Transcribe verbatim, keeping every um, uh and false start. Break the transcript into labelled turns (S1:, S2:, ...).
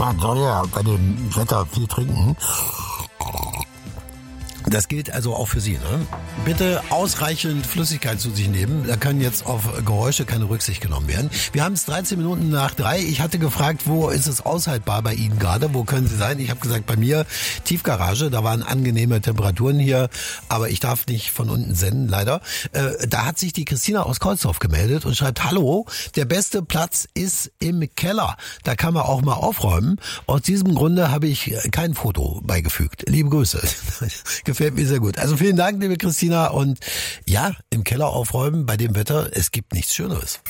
S1: Man soll ja bei dem Wetter viel trinken. Das gilt also auch für Sie, ne? Bitte ausreichend Flüssigkeit zu sich nehmen. Da können jetzt auf Geräusche keine Rücksicht genommen werden. Wir haben es dreizehn Minuten nach drei. Ich hatte gefragt, wo ist es aushaltbar bei Ihnen gerade? Wo können Sie sein? Ich habe gesagt, bei mir Tiefgarage. Da waren angenehme Temperaturen hier, aber ich darf nicht von unten senden, leider. Äh, da hat sich die Christina aus Kolsdorf gemeldet und schreibt, hallo, der beste Platz ist im Keller. Da kann man auch mal aufräumen. Aus diesem Grunde habe ich kein Foto beigefügt. Liebe Grüße. Gefällt mir sehr gut. Also vielen Dank, liebe Christina. Und ja, im Keller aufräumen bei dem Wetter, es gibt nichts Schöneres.